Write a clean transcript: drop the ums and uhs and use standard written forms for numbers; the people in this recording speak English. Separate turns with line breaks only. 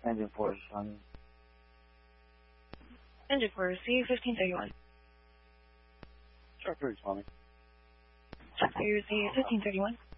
Engine 4 responding.
Engine 4, receive 1531.
Chopper responding.
Chopper, receive 1531.